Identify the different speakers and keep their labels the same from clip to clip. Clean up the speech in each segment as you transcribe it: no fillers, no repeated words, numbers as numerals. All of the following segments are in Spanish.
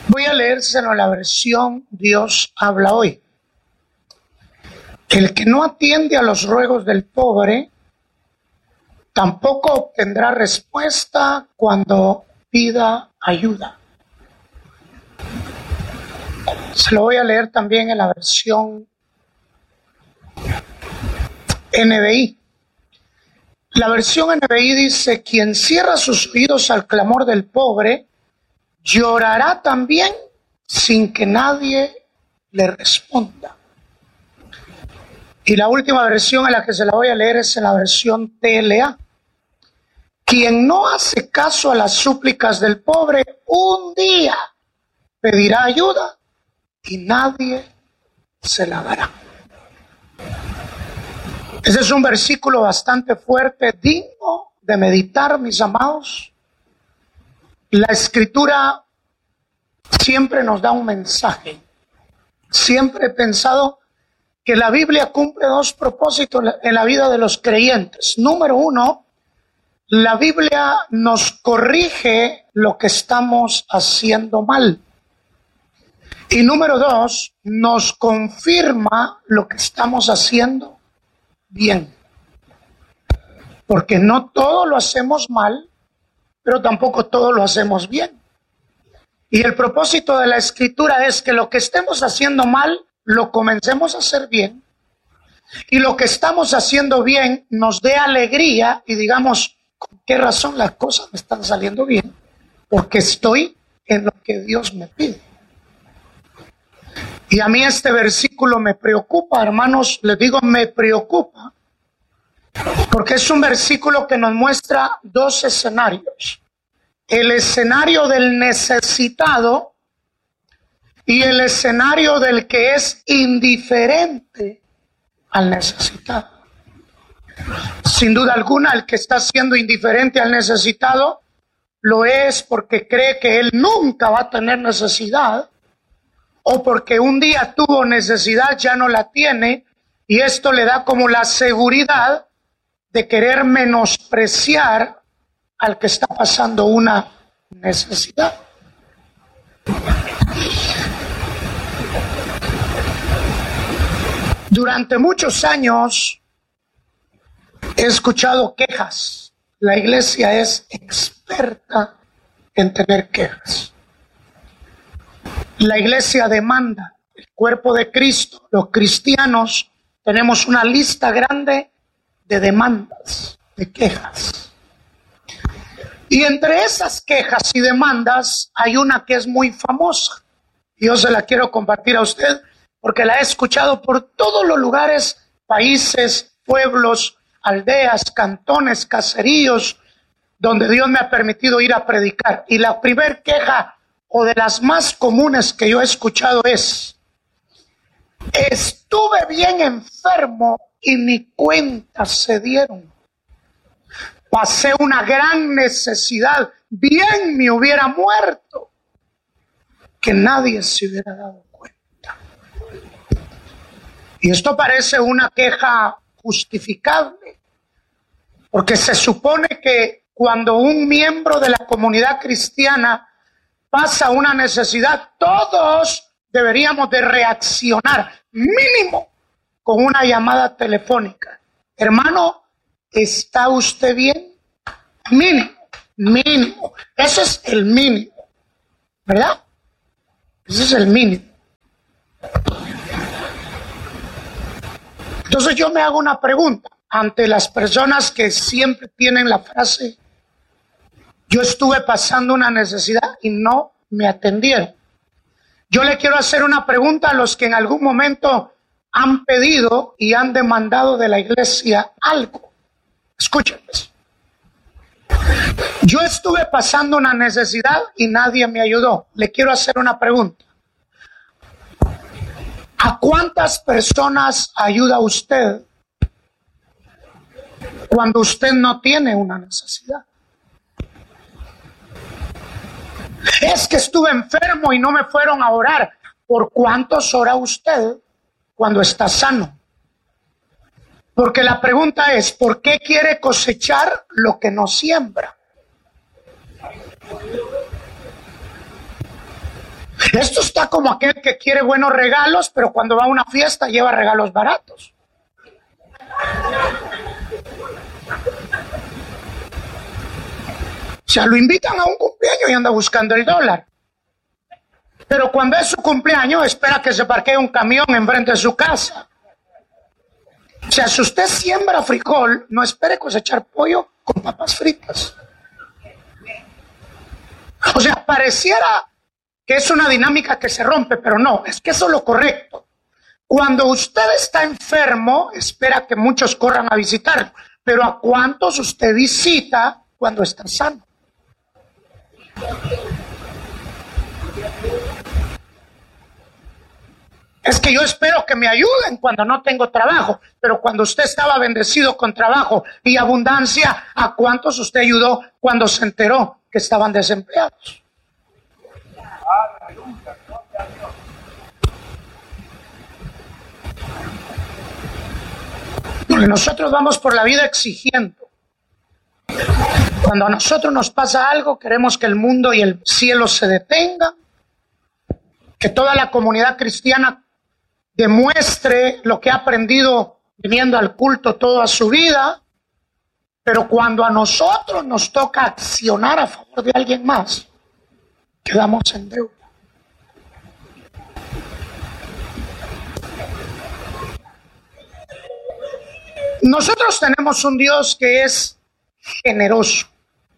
Speaker 1: Voy a leérselo en la versión Dios habla hoy. El que no atiende a los ruegos del pobre, tampoco obtendrá respuesta cuando pida ayuda. Se lo voy a leer también en la versión NBI. La versión NBI dice: quien cierra sus oídos al clamor del pobre, llorará también sin que nadie le responda. Y la última versión en la que se la voy a leer es en la versión TLA. Quien no hace caso a las súplicas del pobre, un día pedirá ayuda y nadie se la dará. Ese es un versículo bastante fuerte, digno de meditar, mis amados. La Escritura siempre nos da un mensaje. Siempre he pensado que la Biblia cumple dos propósitos en la vida de los creyentes. Número uno, la Biblia nos corrige lo que estamos haciendo mal. Y número dos, nos confirma lo que estamos haciendo bien. Porque no todo lo hacemos mal, pero tampoco todo lo hacemos bien. Y el propósito de la Escritura es que lo que estemos haciendo mal, lo comencemos a hacer bien. Y lo que estamos haciendo bien nos dé alegría y digamos, ¿con qué razón las cosas me están saliendo bien? Porque estoy en lo que Dios me pide. Y a mí este versículo me preocupa, hermanos, les digo, me preocupa, porque es un versículo que nos muestra dos escenarios. El escenario del necesitado y el escenario del que es indiferente al necesitado. Sin duda alguna, el que está siendo indiferente al necesitado lo es porque cree que él nunca va a tener necesidad, o porque un día tuvo necesidad, ya no la tiene, y esto le da como la seguridad de querer menospreciar al que está pasando una necesidad. Durante muchos años he escuchado quejas. La iglesia es experta en tener quejas. La iglesia demanda, el cuerpo de Cristo, los cristianos, tenemos una lista grande de demandas, de quejas. Y entre esas quejas y demandas hay una que es muy famosa. Yo se la quiero compartir a usted porque la he escuchado por todos los lugares, países, pueblos, aldeas, cantones, caseríos, donde Dios me ha permitido ir a predicar. Y la primer queja, o de las más comunes que yo he escuchado, es: estuve bien enfermo y ni cuenta se dieron. Pasé una gran necesidad, bien me hubiera muerto, que nadie se hubiera dado cuenta. Y esto parece una queja justificable, porque se supone que cuando un miembro de la comunidad cristiana pasa una necesidad, todos deberíamos de reaccionar, mínimo, con una llamada telefónica. Hermano, ¿está usted bien? Mínimo. Ese es el mínimo, ¿verdad? Ese es el mínimo. Entonces yo me hago una pregunta ante las personas que siempre tienen la frase: yo estuve pasando una necesidad y no me atendieron. Yo le quiero hacer una pregunta a los que en algún momento han pedido y han demandado de la iglesia algo. Escúchenme. Yo estuve pasando una necesidad y nadie me ayudó. Le quiero hacer una pregunta. ¿A cuántas personas ayuda usted cuando usted no tiene una necesidad? Es que estuve enfermo y no me fueron a orar. ¿Por cuántos ora usted cuando está sano? Porque la pregunta es: ¿por qué quiere cosechar lo que no siembra? Esto está como aquel que quiere buenos regalos, pero cuando va a una fiesta lleva regalos baratos. O sea, lo invitan a un cumpleaños y anda buscando el dólar. Pero cuando es su cumpleaños, espera que se parquee un camión enfrente de su casa. O sea, si usted siembra frijol, no espere cosechar pollo con papas fritas. O sea, pareciera que es una dinámica que se rompe, pero no, es que eso es lo correcto. Cuando usted está enfermo, espera que muchos corran a visitarlo, pero ¿a cuántos usted visita cuando está sano? Es que yo espero que me ayuden cuando no tengo trabajo, pero cuando usted estaba bendecido con trabajo y abundancia, ¿a cuántos usted ayudó cuando se enteró que estaban desempleados? Porque nosotros vamos por la vida exigiendo. Cuando a nosotros nos pasa algo, queremos que el mundo y el cielo se detengan, que toda la comunidad cristiana demuestre lo que ha aprendido viniendo al culto toda su vida, pero cuando a nosotros nos toca accionar a favor de alguien más, quedamos en deuda. Nosotros tenemos un Dios que es generoso.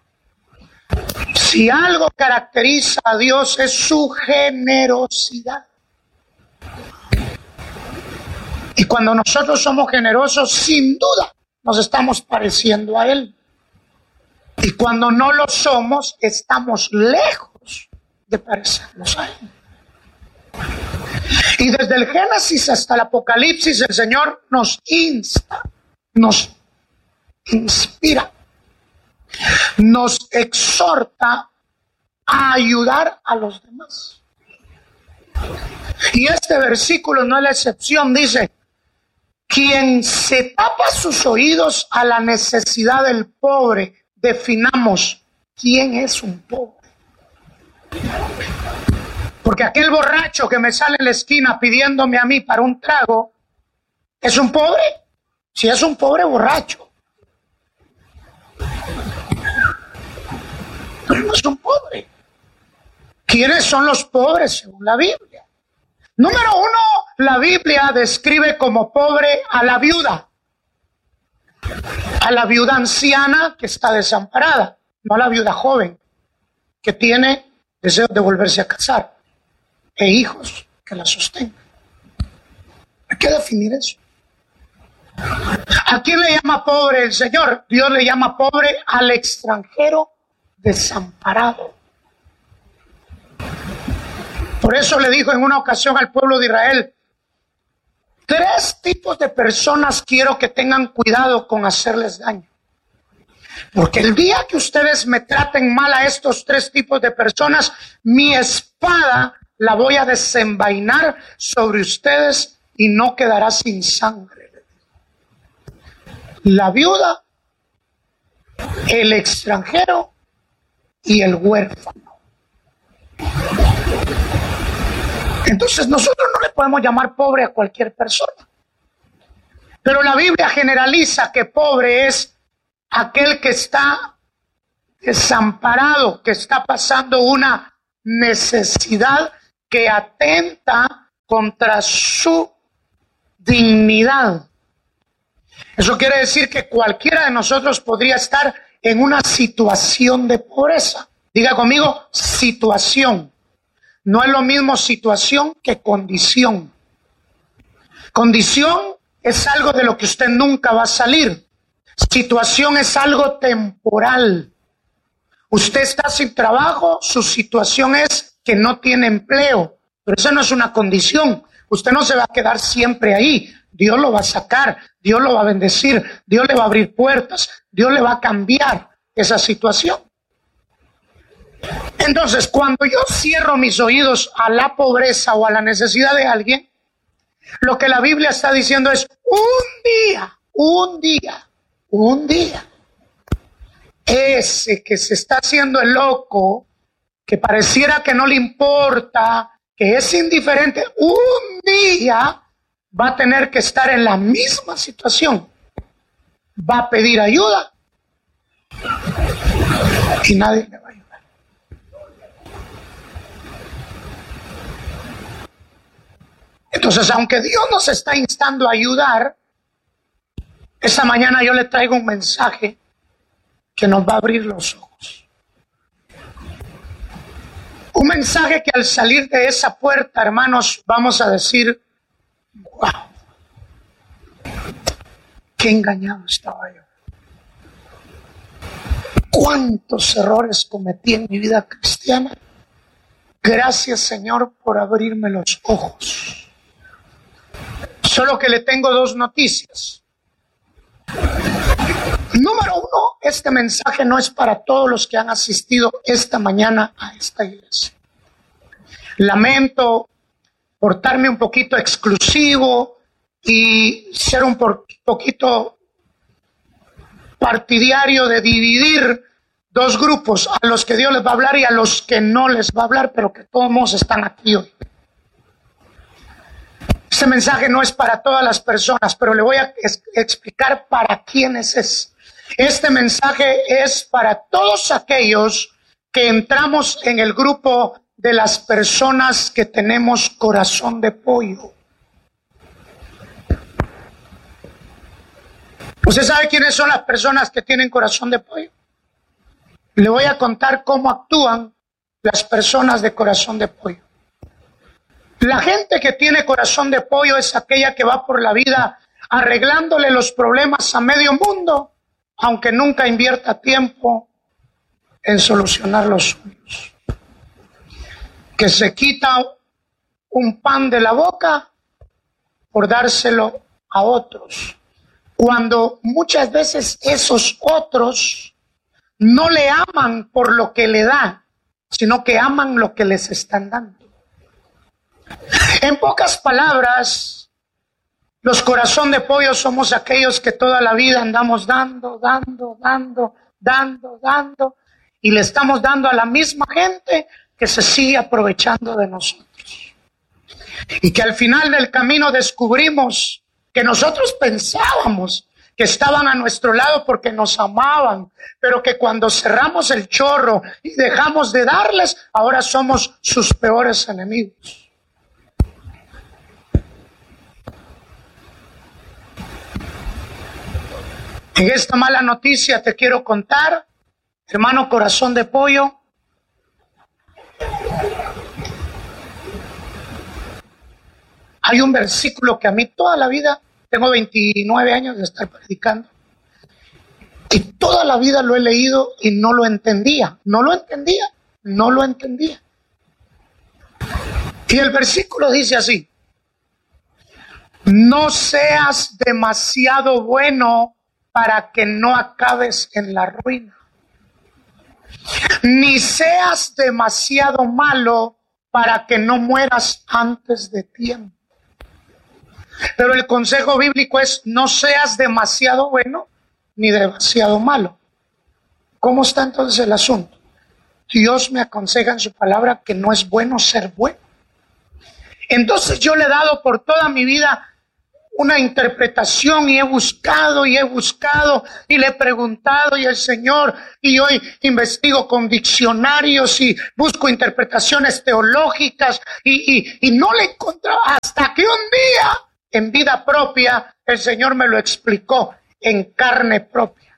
Speaker 1: Si algo caracteriza a Dios es su generosidad. Y cuando nosotros somos generosos, sin duda, nos estamos pareciendo a Él. Y cuando no lo somos, estamos lejos de parecernos a Él. Y desde el Génesis hasta el Apocalipsis, el Señor nos insta, nos inspira, nos exhorta a ayudar a los demás. Y este versículo no es la excepción, dice: quien se tapa sus oídos a la necesidad del pobre. Definamos quién es un pobre. Porque aquel borracho que me sale en la esquina pidiéndome a mí para un trago, ¿es un pobre? Si es un pobre borracho. Pero no es un pobre. ¿Quiénes son los pobres según la Biblia? Número uno, la Biblia describe como pobre a la viuda anciana que está desamparada, no a la viuda joven que tiene deseo de volverse a casar e hijos que la sostengan. Hay que definir eso. ¿A quién le llama pobre el Señor? Dios le llama pobre al extranjero desamparado. Por eso le dijo en una ocasión al pueblo de Israel: 3 tipos de personas quiero que tengan cuidado con hacerles daño. Porque el día que ustedes me traten mal a estos 3 tipos de personas, mi espada la voy a desenvainar sobre ustedes y no quedará sin sangre. La viuda, el extranjero y el huérfano. Entonces nosotros no le podemos llamar pobre a cualquier persona. Pero la Biblia generaliza que pobre es aquel que está desamparado, que está pasando una necesidad que atenta contra su dignidad. Eso quiere decir que cualquiera de nosotros podría estar en una situación de pobreza. Diga conmigo, situación. No es lo mismo situación que condición. Condición es algo de lo que usted nunca va a salir. Situación es algo temporal. Usted está sin trabajo, su situación es que no tiene empleo, pero eso no es una condición. Usted no se va a quedar siempre ahí. Dios lo va a sacar, Dios lo va a bendecir, Dios le va a abrir puertas, Dios le va a cambiar esa situación. Entonces, cuando yo cierro mis oídos a la pobreza o a la necesidad de alguien, lo que la Biblia está diciendo es un día, ese que se está haciendo el loco, que pareciera que no le importa, que es indiferente, un día va a tener que estar en la misma situación. Va a pedir ayuda y nadie le va a ayudar. Entonces, aunque Dios nos está instando a ayudar, esta mañana yo le traigo un mensaje que nos va a abrir los ojos. Un mensaje que al salir de esa puerta, hermanos, vamos a decir, wow, qué engañado estaba yo. Cuántos errores cometí en mi vida cristiana. Gracias, Señor, por abrirme los ojos. Solo que le tengo dos noticias. Número uno, este mensaje no es para todos los que han asistido esta mañana a esta iglesia. Lamento portarme un poquito exclusivo y ser un poquito partidario de dividir dos grupos, a los que Dios les va a hablar y a los que no les va a hablar, pero que todos están aquí hoy. Este mensaje no es para todas las personas, pero le voy a explicar para quiénes es. Este mensaje es para todos aquellos que entramos en el grupo de las personas que tenemos corazón de pollo. ¿Usted sabe quiénes son las personas que tienen corazón de pollo? Le voy a contar cómo actúan las personas de corazón de pollo. La gente que tiene corazón de pollo es aquella que va por la vida arreglándole los problemas a medio mundo, aunque nunca invierta tiempo en solucionar los suyos. Que se quita un pan de la boca por dárselo a otros, cuando muchas veces esos otros no le aman por lo que le dan, sino que aman lo que les están dando. En pocas palabras, los corazón de pollo somos aquellos que toda la vida andamos dando, y le estamos dando a la misma gente que se sigue aprovechando de nosotros. Y que al final del camino descubrimos que nosotros pensábamos que estaban a nuestro lado porque nos amaban, pero que cuando cerramos el chorro y dejamos de darles, ahora somos sus peores enemigos. En esta mala noticia te quiero contar, hermano corazón de pollo, hay un versículo que a mí toda la vida, tengo 29 años de estar predicando, y toda la vida lo he leído y no lo entendía. Y el versículo dice así: no seas demasiado bueno para que no acabes en la ruina, ni seas demasiado malo para que no mueras antes de tiempo. Pero el consejo bíblico es: no seas demasiado bueno ni demasiado malo. ¿Cómo está entonces el asunto? Dios me aconseja en su palabra que no es bueno ser bueno. Entonces yo le he dado por toda mi vida una interpretación y he buscado y le he preguntado y el Señor, y hoy investigo con diccionarios y busco interpretaciones teológicas y no le encontraba, hasta que un día en vida propia el Señor me lo explicó en carne propia.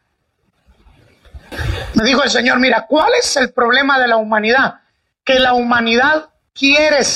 Speaker 1: Me dijo el Señor: mira, ¿cuál es el problema de la humanidad? Que la humanidad quiere